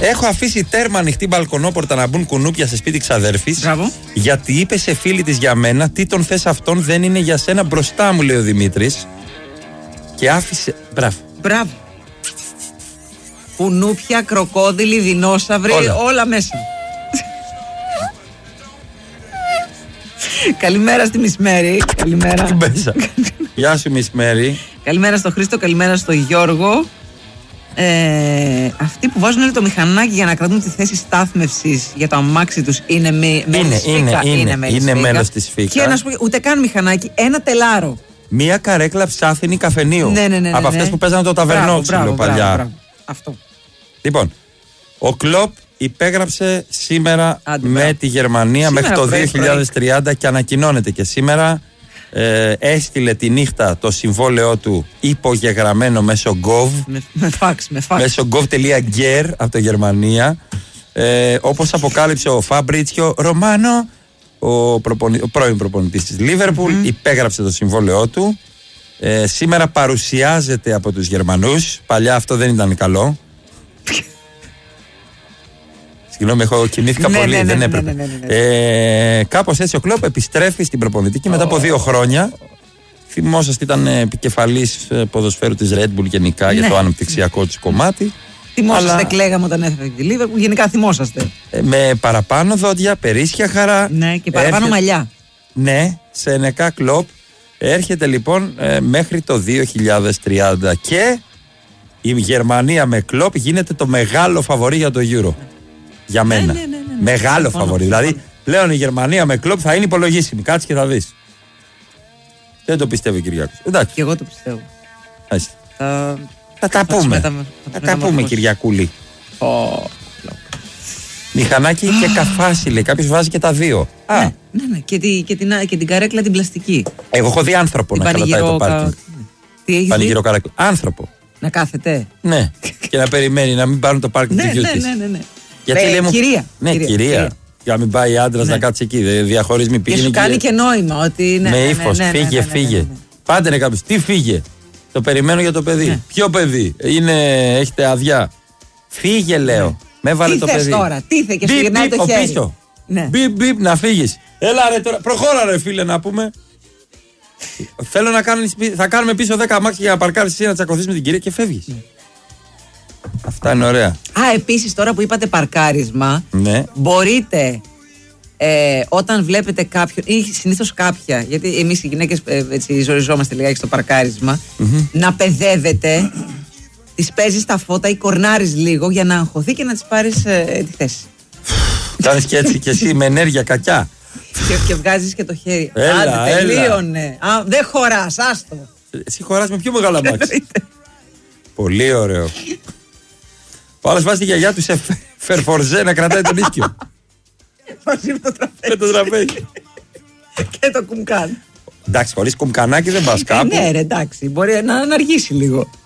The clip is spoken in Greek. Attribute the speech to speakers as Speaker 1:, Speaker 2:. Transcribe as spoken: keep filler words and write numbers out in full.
Speaker 1: Έχω αφήσει τέρμα ανοιχτή μπαλκονόπορτα να μπουν κουνούπια σε σπίτι ξαδέρφης.
Speaker 2: Μπράβο.
Speaker 1: Γιατί είπε σε φίλη της για μένα, τι τον θες αυτόν, δεν είναι για σένα, μπροστά μου, λέει ο Δημήτρης. Και άφησε. Μπράβο.
Speaker 2: Μπράβο. Κουνούπια, κροκόδιλοι, δεινόσαυροι, όλα, όλα μέσα. Καλημέρα στη Miss Mary. Καλημέρα.
Speaker 1: Γεια σου Miss Mary.
Speaker 2: Καλημέρα στο Χρήστο, καλημέρα στο Γιώργο. Ε, αυτοί που βάζουν όλο το μηχανάκι για να κρατούν τη θέση στάθμευσης για το αμάξι τους είναι με, μέλος της
Speaker 1: είναι,
Speaker 2: ΦΥΚΑ.
Speaker 1: Είναι, είναι, είναι μέλος της ΦΥΚΑ.
Speaker 2: Και να σου πω, ούτε καν μηχανάκι, ένα τελάρο.
Speaker 1: Μία καρέκλα ψάθινη καφενείου.
Speaker 2: Ναι, ναι, ναι, ναι,
Speaker 1: από αυτές
Speaker 2: ναι.
Speaker 1: που παίζανε το ταβερνόξυλο παλιά.
Speaker 2: Μπράβο, μπράβο. Αυτό.
Speaker 1: Λοιπόν, ο Κλοπ υπέγραψε σήμερα
Speaker 2: Άντε,
Speaker 1: με
Speaker 2: μπράβο.
Speaker 1: τη Γερμανία
Speaker 2: Σήμερα
Speaker 1: μέχρι το
Speaker 2: πρωί,
Speaker 1: δύο χιλιάδες τριάντα πρωί. Και ανακοινώνεται και σήμερα. Ε, έστειλε τη νύχτα το συμβόλαιό του υπογεγραμμένο μέσω gov.
Speaker 2: Με, με φάξ, με φάξ.
Speaker 1: Μέσω gov.gr από το Γερμανία. Ε, όπως αποκάλυψε ο Φαμπρίτσιο Ρωμάνο, ο, προπονη, ο πρώην προπονητής της Λίβερπουλ, mm-hmm. υπέγραψε το συμβόλαιό του. Ε, σήμερα παρουσιάζεται από τους Γερμανούς. Παλιά αυτό δεν ήταν καλό. Συγγνώμη, έχω κοιμήθηκα
Speaker 2: ναι,
Speaker 1: πολύ,
Speaker 2: ναι, ναι,
Speaker 1: δεν
Speaker 2: ναι,
Speaker 1: έπρεπε.
Speaker 2: Ναι, ναι, ναι, ναι.
Speaker 1: Ε, κάπως έτσι ο Κλοπ επιστρέφει στην προπονητική μετά από δύο χρόνια. Θυμόσαστε, ήταν επικεφαλής ποδοσφαίρου της Red Bull γενικά, ναι, για το αναπτυξιακό της κομμάτι.
Speaker 2: Θυμόσαστε,
Speaker 1: αλλά...
Speaker 2: κλαίγαμε όταν έφερε τη Liverpool, γενικά θυμόσαστε.
Speaker 1: Ε, με παραπάνω δόντια, περίσσια χαρά.
Speaker 2: Ναι, και παραπάνω έρχεται... μαλλιά.
Speaker 1: Ναι, σε ενεκά Κλοπ. Έρχεται λοιπόν ε, μέχρι το δύο χιλιάδες τριάντα και η Γερμανία με Κλοπ γίνεται το μεγάλο φαβορί για το Euro. Για μένα.
Speaker 2: Ναι, ναι, ναι, ναι.
Speaker 1: Μεγάλο φαβορί. Δηλαδή πλέον η Γερμανία με Κλοπ θα είναι υπολογίσιμη. Κάτσε και θα δεις. Δεν το πιστεύει ο Κυριάκος. Εντάξει.
Speaker 2: Και εγώ το πιστεύω.
Speaker 1: Έτσι.
Speaker 2: Θα,
Speaker 1: θα τα
Speaker 2: θα
Speaker 1: πούμε.
Speaker 2: μετα...
Speaker 1: Θα, θα τα πούμε, Κυριακούλη.
Speaker 2: Oh.
Speaker 1: Μηχανάκι και καφάση, λέει. Κάποιος βάζει και τα δύο.
Speaker 2: Ναι,
Speaker 1: Α.
Speaker 2: ναι, ναι. Και, τη, και, την, και την καρέκλα την πλαστική.
Speaker 1: Εγώ έχω δει άνθρωπο την να κρατάει το πάρκινγκ.
Speaker 2: Κα... Τι έχεις
Speaker 1: πανηγυρό καρέκλα. Άνθρωπο.
Speaker 2: Να κάθεται.
Speaker 1: Ναι. Και να περιμένει να μην πάρουν το πάρκινγκ του γιού της.
Speaker 2: Ναι, ναι, ναι.
Speaker 1: Γιατί λέει μου...
Speaker 2: Κυρία.
Speaker 1: Ναι, κυρία.
Speaker 2: κυρία. κυρία.
Speaker 1: Για να μην πάει άντρας
Speaker 2: ναι.
Speaker 1: να κάτσει εκεί. Διαχωρισμοί πήγαινε.
Speaker 2: Και σου κάνει και νόημα ότι. Ναι,
Speaker 1: με
Speaker 2: ναι,
Speaker 1: ύφος.
Speaker 2: ναι, ναι,
Speaker 1: Φύγε,
Speaker 2: ναι, ναι, ναι,
Speaker 1: φύγε.
Speaker 2: ναι, ναι.
Speaker 1: Πάντε είναι κάποιος. Τι φύγε. Το περιμένω για το παιδί.
Speaker 2: Ναι.
Speaker 1: Ποιο παιδί. Είναι... Έχετε αδειά. Φύγε, λέω. Ναι. Με έβαλε το παιδί.
Speaker 2: Τι θες τώρα. Τι θε και σου γυρνάει το χέρι.
Speaker 1: Πίσω.
Speaker 2: Ναι.
Speaker 1: Μπιπ, μπιπ, να φύγεις. Έλα ρε τώρα. Προχώρα ρε φίλε να πούμε. Θέλω να κάνεις, θα κάνουμε πίσω δέκα αμάξια για να παρκάρεις εσύ να τσακωθείς με την κυρία και φεύγεις. Ναι. Αυτά είναι ωραία.
Speaker 2: Α, επίσης τώρα που είπατε παρκάρισμα,
Speaker 1: ναι.
Speaker 2: μπορείτε ε, όταν βλέπετε κάποιον ή συνήθως κάποια, γιατί εμείς οι γυναίκες ε, έτσι ζοριζόμαστε λιγάκι στο παρκάρισμα, mm-hmm. να παιδεύετε, τις παίζεις τα φώτα ή κορνάρεις λίγο για να αγχωθεί και να της πάρεις ε, τη θέση.
Speaker 1: Κάνεις και έτσι και εσύ με ενέργεια κακιά.
Speaker 2: Και, και βγάζεις και το χέρι.
Speaker 1: Έλα,
Speaker 2: Άντε, τελείωνε. Α, δεν χωράς, άστο.
Speaker 1: Εσύ χωράς με πιο μεγάλα μάξι. Πολύ ωραίο. Ο άλλος βάζει τη γιαγιά του σε φερφορζέ να κρατάει τον ίσκιο.
Speaker 2: Μαζί με το τραπέζι.
Speaker 1: Με το τραπέζι.
Speaker 2: Και το κουμκάν.
Speaker 1: Εντάξει, χωρίς κουμκανάκι δεν πας κάπου.
Speaker 2: Ναι ρε, εντάξει, μπορεί να αργήσει λίγο.